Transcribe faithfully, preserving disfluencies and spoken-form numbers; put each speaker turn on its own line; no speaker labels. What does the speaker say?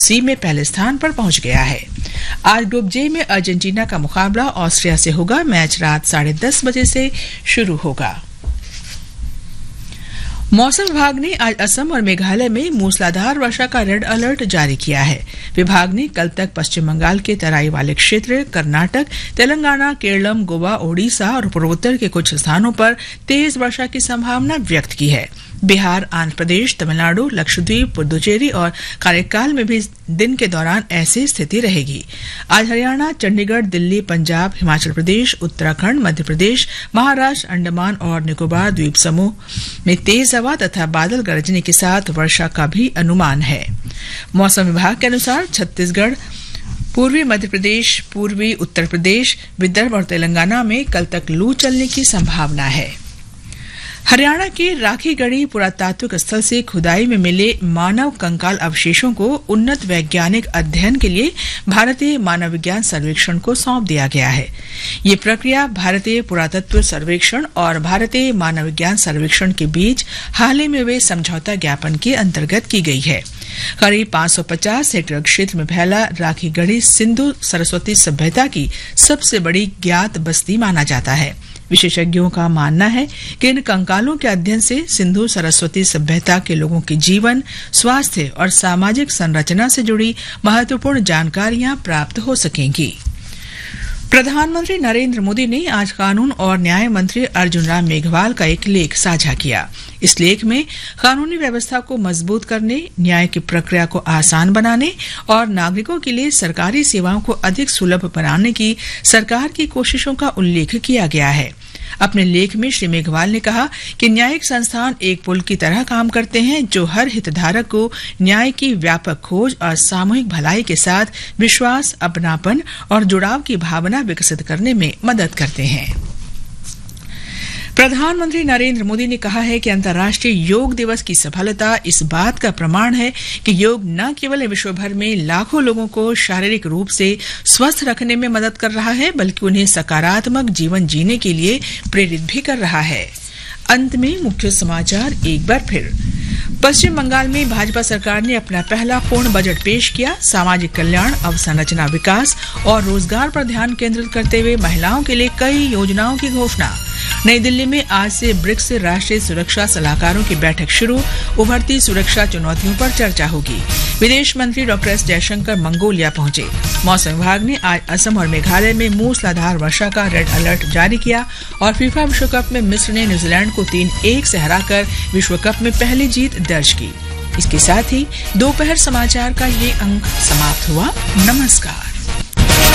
सी में पहले स्थान पर पहुंच गया है। आज ग्रुप जे में अर्जेंटीना का मुकाबला ऑस्ट्रिया से होगा। मैच रात साढ़े दस बजे से शुरू होगा। मौसम विभाग ने आज असम और मेघालय में मूसलाधार वर्षा का रेड अलर्ट जारी किया है। विभाग ने कल तक पश्चिम बंगाल के तराई वाले क्षेत्र, कर्नाटक, तेलंगाना, केरलम, गोवा, ओडिशा और पूर्वोत्तर के कुछ स्थानों पर तेज वर्षा की संभावना व्यक्त की है। बिहार, आंध्र प्रदेश, तमिलनाडु, लक्षद्वीप, पुडुचेरी और कारेकाल में भी दिन के दौरान ऐसी स्थिति रहेगी। आज हरियाणा, चंडीगढ़, दिल्ली, पंजाब, हिमाचल प्रदेश, उत्तराखंड, मध्य प्रदेश, महाराष्ट्र, अंडमान और निकोबार द्वीप समूह में तेज हवा तथा बादल गरजने के साथ वर्षा का भी अनुमान है। मौसम विभाग के अनुसार छत्तीसगढ़, पूर्वी मध्य प्रदेश, पूर्वी उत्तर प्रदेश, विदर्भ और तेलंगाना में कल तक लू चलने की संभावना है। हरियाणा के राखीगढ़ी पुरातात्विक स्थल से खुदाई में मिले मानव कंकाल अवशेषों को उन्नत वैज्ञानिक अध्ययन के लिए भारतीय मानव विज्ञान सर्वेक्षण को सौंप दिया गया है। ये प्रक्रिया भारतीय पुरातत्व सर्वेक्षण और भारतीय मानव विज्ञान सर्वेक्षण के बीच हाल ही में हुए समझौता ज्ञापन के अंतर्गत की गई है। करीब पाँच सौ पचास हेक्टेयर क्षेत्र में फैला राखीगढ़ी सिंधु सरस्वती सभ्यता की सबसे बड़ी ज्ञात बस्ती माना जाता है। विशेषज्ञों का मानना है कि इन कंकालों के अध्ययन से सिंधु सरस्वती सभ्यता के लोगों के जीवन, स्वास्थ्य और सामाजिक संरचना से जुड़ी महत्वपूर्ण जानकारियां प्राप्त हो सकेंगी। प्रधानमंत्री नरेंद्र मोदी ने आज कानून और न्याय मंत्री अर्जुन राम मेघवाल का एक लेख साझा किया। इस लेख में कानूनी व्यवस्था को मजबूत करने, न्याय की प्रक्रिया को आसान बनाने और नागरिकों के लिए सरकारी सेवाओं को अधिक सुलभ बनाने की सरकार की कोशिशों का उल्लेख किया गया है। अपने लेख में श्री मेघवाल ने कहा कि न्यायिक संस्थान एक पुल की तरह काम करते हैं जो हर हितधारक को न्याय की व्यापक खोज और सामूहिक भलाई के साथ विश्वास, अपनापन और जुड़ाव की भावना विकसित करने में मदद करते हैं। प्रधानमंत्री नरेंद्र मोदी ने कहा है कि अंतर्राष्ट्रीय योग दिवस की सफलता इस बात का प्रमाण है कि योग न केवल विश्व भर में लाखों लोगों को शारीरिक रूप से स्वस्थ रखने में मदद कर रहा है, बल्कि उन्हें सकारात्मक जीवन जीने के लिए प्रेरित भी कर रहा है। अंत में मुख्य समाचार एक बार फिर। पश्चिम बंगाल में भाजपा सरकार ने अपना पहला पूर्ण बजट पेश किया। सामाजिक कल्याण, अवसंरचना विकास और रोजगार पर ध्यान केंद्रित करते हुए महिलाओं के लिए कई योजनाओं की घोषणा। नई दिल्ली में आज से ब्रिक्स राष्ट्रीय सुरक्षा सलाहकारों की बैठक शुरू। उभरती सुरक्षा चुनौतियों पर चर्चा होगी। विदेश मंत्री डॉक्टर एस जयशंकर मंगोलिया पहुंचे। मौसम विभाग ने आज असम और मेघालय में मूसलाधार वर्षा का रेड अलर्ट जारी किया और फीफा विश्व कप में मिस्र ने न्यूजीलैंड को तीन एक से हराकर विश्व कप में पहली जीत दर्ज की। इसके साथ ही दोपहर समाचार का ये अंक समाप्त हुआ। नमस्कार।